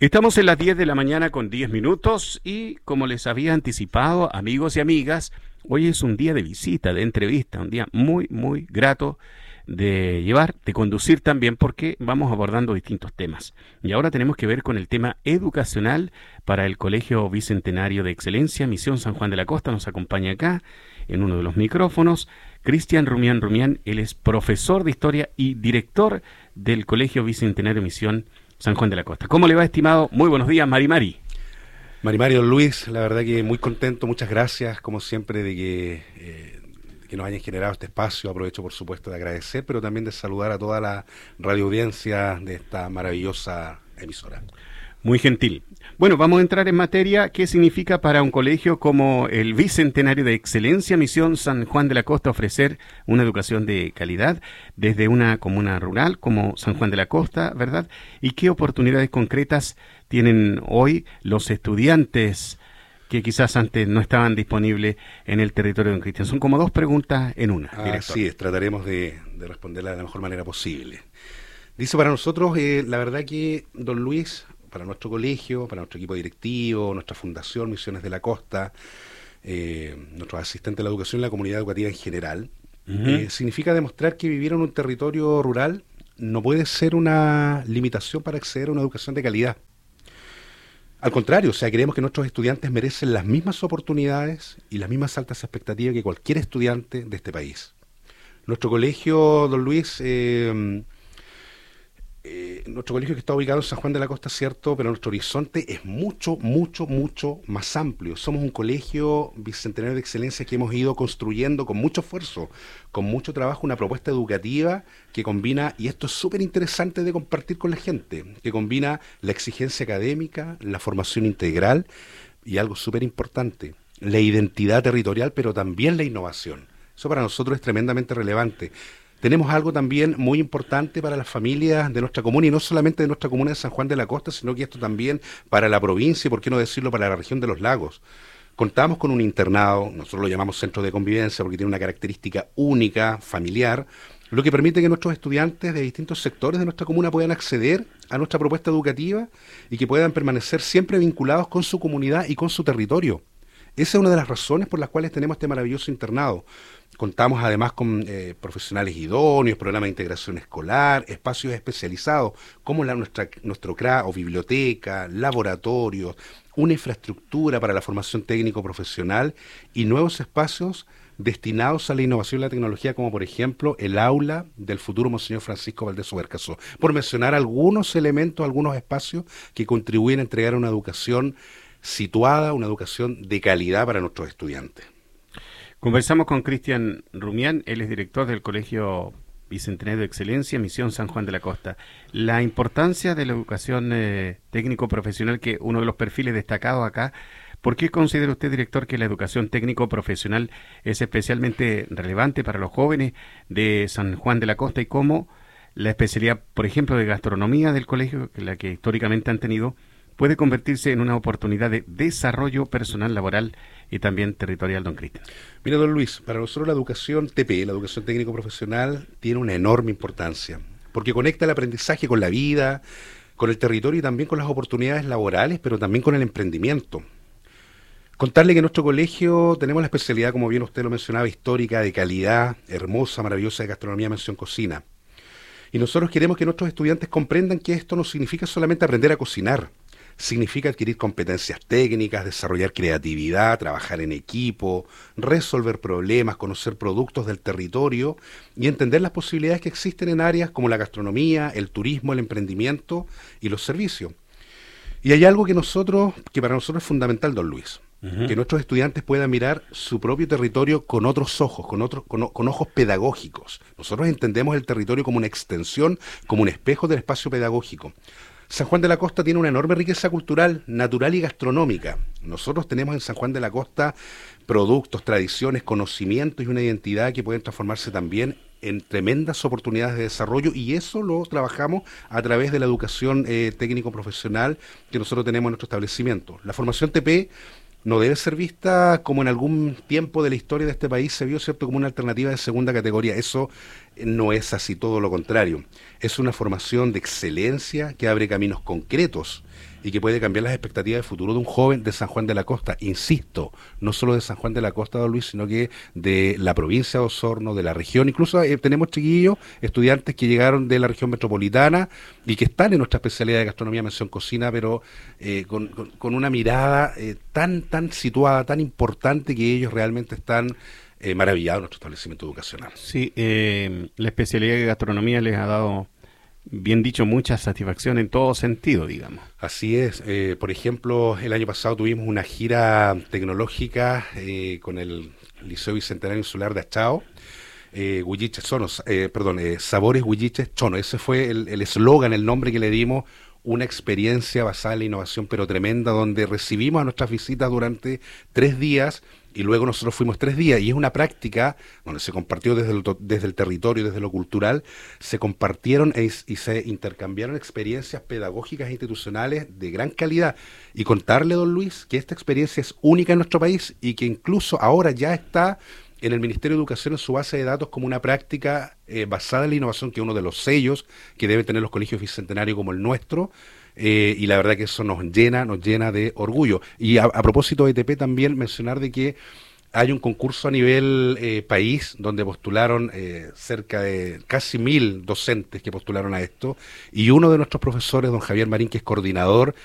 Estamos en las 10 de la mañana con 10 minutos y como les había anticipado, amigos y amigas, hoy es un día de visita, de entrevista, un día muy, muy grato de llevar, de conducir también, porque vamos abordando distintos temas. Y ahora tenemos que ver con el tema educacional para el Colegio Bicentenario de Excelencia, Misión San Juan de la Costa. Nos acompaña acá en uno de los micrófonos Cristian Rumián Rumián. Él es profesor de Historia y director del Colegio Bicentenario Misión San Juan de la Costa. ¿Cómo le va, estimado? Muy buenos días, Mari. Mari, don Luis, la verdad que muy contento, muchas gracias, como siempre, de que nos hayan generado este espacio. Aprovecho, por supuesto, de agradecer, pero también de saludar a toda la radioaudiencia de esta maravillosa emisora. Muy gentil. Bueno, vamos a entrar en materia. ¿Qué significa para un colegio como el Bicentenario de Excelencia Misión San Juan de la Costa ofrecer una educación de calidad desde una comuna rural como San Juan de la Costa, verdad? ¿Y qué oportunidades concretas tienen hoy los estudiantes que quizás antes no estaban disponibles en el territorio de don Cristian? Son como dos preguntas en una, director. Así es, trataremos de responderla de la mejor manera posible. Dice, para nosotros, la verdad que, don Luis, para nuestro colegio, para nuestro equipo directivo, nuestra fundación Misiones de la Costa, nuestros asistentes de la educación y la comunidad educativa en general, significa demostrar que vivir en un territorio rural no puede ser una limitación para acceder a una educación de calidad. Al contrario, o sea, creemos que nuestros estudiantes merecen las mismas oportunidades y las mismas altas expectativas que cualquier estudiante de este país. Nuestro colegio, don Luis, nuestro colegio que está ubicado en San Juan de la Costa, cierto, pero nuestro horizonte es mucho, mucho, mucho más amplio. Somos un colegio bicentenario de excelencia que hemos ido construyendo con mucho esfuerzo, con mucho trabajo, una propuesta educativa que combina, y esto es súper interesante de compartir con la gente, que combina la exigencia académica, la formación integral y algo súper importante, la identidad territorial, pero también la innovación. Eso para nosotros es tremendamente relevante. Tenemos algo también muy importante para las familias de nuestra comuna, y no solamente de nuestra comuna de San Juan de la Costa, sino que esto también para la provincia y, por qué no decirlo, para la región de los lagos. Contamos con un internado, nosotros lo llamamos centro de convivencia porque tiene una característica única, familiar, lo que permite que nuestros estudiantes de distintos sectores de nuestra comuna puedan acceder a nuestra propuesta educativa y que puedan permanecer siempre vinculados con su comunidad y con su territorio. Esa es una de las razones por las cuales tenemos este maravilloso internado. Contamos además con profesionales idóneos, programas de integración escolar, espacios especializados como nuestro CRA o biblioteca, laboratorios, una infraestructura para la formación técnico-profesional y nuevos espacios destinados a la innovación y la tecnología, como por ejemplo el aula del futuro Monseñor Francisco Valdés Subercaso, por mencionar algunos elementos, algunos espacios que contribuyen a entregar una educación situada, una educación de calidad para nuestros estudiantes. Conversamos con Cristian Rumián, él es director del Colegio Bicentenario de Excelencia, Misión San Juan de la Costa. La importancia de la educación técnico-profesional, que uno de los perfiles destacados acá, ¿por qué considera usted, director, que la educación técnico-profesional es especialmente relevante para los jóvenes de San Juan de la Costa y cómo la especialidad, por ejemplo, de gastronomía del colegio, que la que históricamente han tenido, puede convertirse en una oportunidad de desarrollo personal, laboral y también territorial, don Cristian? Mira, don Luis, para nosotros la educación TP, la educación técnico-profesional, tiene una enorme importancia, porque conecta el aprendizaje con la vida, con el territorio y también con las oportunidades laborales, pero también con el emprendimiento. Contarle que en nuestro colegio tenemos la especialidad, como bien usted lo mencionaba, histórica, de calidad, hermosa, maravillosa, de gastronomía, mención cocina. Y nosotros queremos que nuestros estudiantes comprendan que esto no significa solamente aprender a cocinar. Significa adquirir competencias técnicas, desarrollar creatividad, trabajar en equipo, resolver problemas, conocer productos del territorio y entender las posibilidades que existen en áreas como la gastronomía, el turismo, el emprendimiento y los servicios. Y hay algo que para nosotros es fundamental, don Luis, que nuestros estudiantes puedan mirar su propio territorio con otros ojos, con ojos pedagógicos. Nosotros entendemos el territorio como una extensión, como un espejo del espacio pedagógico. San Juan de la Costa tiene una enorme riqueza cultural, natural y gastronómica. Nosotros tenemos en San Juan de la Costa productos, tradiciones, conocimientos y una identidad que pueden transformarse también en tremendas oportunidades de desarrollo, y eso lo trabajamos a través de la educación técnico-profesional que nosotros tenemos en nuestro establecimiento. La formación TP no debe ser vista como en algún tiempo de la historia de este país se vio, ¿cierto?, como una alternativa de segunda categoría. Eso No es así, todo lo contrario. Es una formación de excelencia que abre caminos concretos y que puede cambiar las expectativas de futuro de un joven de San Juan de la Costa. Insisto, no solo de San Juan de la Costa, don Luis, sino que de la provincia de Osorno, de la región. Incluso tenemos chiquillos, estudiantes que llegaron de la región metropolitana y que están en nuestra especialidad de gastronomía, mención cocina, pero con una mirada tan situada, tan importante, que ellos realmente están maravillados de nuestro establecimiento educacional. Sí, la especialidad de gastronomía les ha dado, bien dicho, mucha satisfacción en todo sentido, digamos. Así es. Por ejemplo, el año pasado tuvimos una gira tecnológica con el Liceo Bicentenario Insular de Achao. Huilliches Chonos, Sabores Huilliches Chono. Ese fue el eslogan, el nombre que le dimos. Una experiencia basada en la innovación, pero tremenda, donde recibimos a nuestras visitas durante 3 días y luego nosotros fuimos 3 días. Y es una práctica donde se compartió desde el territorio, desde lo cultural, se compartieron y se intercambiaron experiencias pedagógicas e institucionales de gran calidad. Y contarle, don Luis, que esta experiencia es única en nuestro país y que incluso ahora ya está en el Ministerio de Educación en su base de datos como una práctica basada en la innovación, que es uno de los sellos que deben tener los colegios bicentenarios como el nuestro, y la verdad que eso nos llena de orgullo. Y a propósito de ETP, también mencionar de que hay un concurso a nivel país donde postularon cerca de casi 1000 docentes que postularon a esto, y uno de nuestros profesores, don Javier Marín, que es coordinador